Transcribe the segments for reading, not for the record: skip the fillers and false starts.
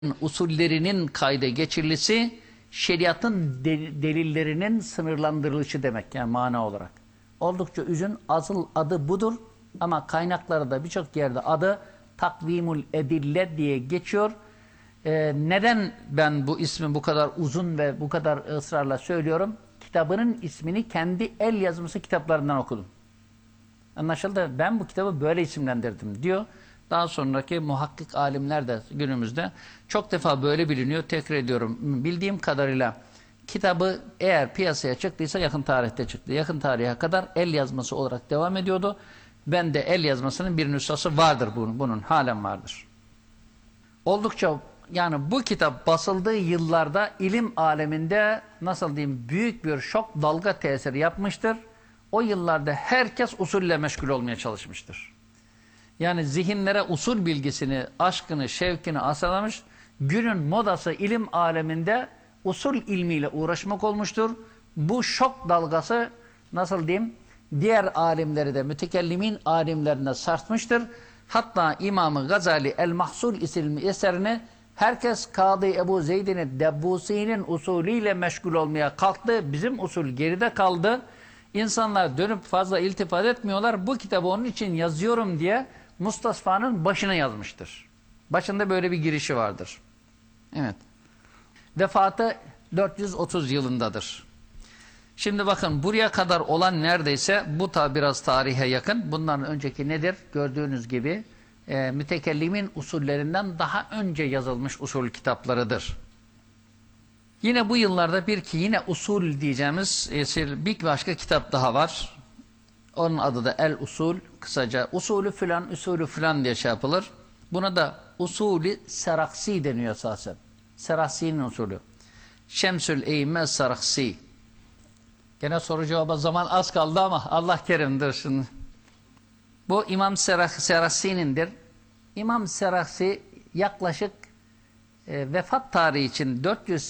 usullerinin kayda geçirilisi, şeriatın delillerinin sınırlandırılışı demek, yani mana olarak. Oldukça uzun, asıl adı budur ama kaynaklarda da birçok yerde adı Takvimul Edille diye geçiyor. Neden ben bu ismi bu kadar uzun ve bu kadar ısrarla söylüyorum? Kitabının ismini kendi el yazması kitaplarından okudum. Anlaşıldı. Ben bu kitabı böyle isimlendirdim diyor. Daha sonraki muhakkik alimler de günümüzde çok defa böyle biliniyor. Tekrar ediyorum. Bildiğim kadarıyla kitabı eğer piyasaya çıktıysa yakın tarihte çıktı. Yakın tarihe kadar el yazması olarak devam ediyordu. Ben de el yazmasının bir nüshası vardır bunun. Halen vardır. Oldukça, yani bu kitap basıldığı yıllarda ilim aleminde nasıl diyeyim büyük bir şok dalga tesiri yapmıştır. O yıllarda herkes usulle meşgul olmaya çalışmıştır. Yani zihinlere usul bilgisini, aşkını, şevkini aşılamış, günün modası ilim aleminde usul ilmiyle uğraşmak olmuştur. Bu şok dalgası nasıl diyeyim diğer alimleri de mütekellimin alimlerine sarsmıştır. Hatta İmam-ı Gazali El-Mahsul isimli eserini herkes Kadı Ebu Zeyd'in Debbusi'nin usulüyle meşgul olmaya kalktı. Bizim usul geride kaldı. İnsanlar dönüp fazla iltifat etmiyorlar. Bu kitabı onun için yazıyorum diye Mustasfa'nın başına yazmıştır. Başında böyle bir girişi vardır. Evet. Vefatı 430 yılındadır. Şimdi bakın buraya kadar olan neredeyse bu biraz tarihe yakın. Bundan önceki nedir? Gördüğünüz gibi mütekellimin usullerinden daha önce yazılmış usul kitaplarıdır. Yine bu yıllarda yine usul diyeceğimiz bir başka kitap daha var. Onun adı da El Usul. Kısaca usulü filan diye şey yapılır. Buna da usulü Seraksi deniyor esasen. Seraksi'nin usulü. Şemsül Eyyime Seraksi. Gene soru cevaba zaman az kaldı ama Allah kerimdir şimdi. Bu İmam Seraksi'nindir. İmam Seraksi yaklaşık vefat tarihi için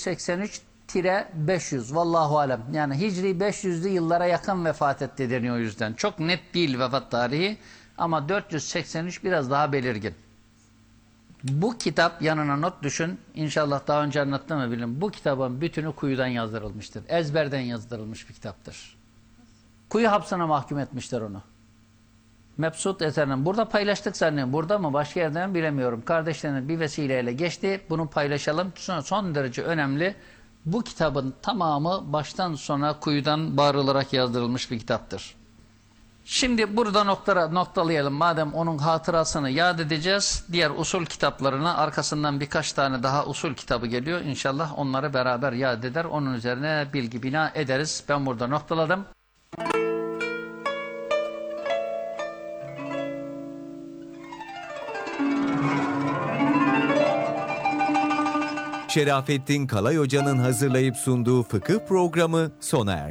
483-500 vallahu alem. Yani Hicri 500'lü yıllara yakın vefat etti deniyor o yüzden. Çok net değil vefat tarihi ama 483 biraz daha belirgin. Bu kitap yanına not düşün. İnşallah daha önce anlattım mı bilmiyorum. Bu kitabın bütünü kuyudan yazdırılmıştır. Ezberden yazdırılmış bir kitaptır. Kuyu hapsine mahkum etmişler onu. Mebsut eserinin. Burada paylaştık zannediyorum. Burada mı başka yerden mi bilemiyorum. Kardeşlerinin bir vesileyle geçti. Bunu paylaşalım. Son derece önemli. Bu kitabın tamamı baştan sona kuyudan bağırılarak yazdırılmış bir kitaptır. Şimdi burada noktalayalım. Madem onun hatırasını yad edeceğiz. Diğer usul kitaplarına arkasından birkaç tane daha usul kitabı geliyor. İnşallah onları beraber yad eder. Onun üzerine bilgi bina ederiz. Ben burada noktaladım. Şerafettin Kalay Hoca'nın hazırlayıp sunduğu fıkıh programı sona erdi.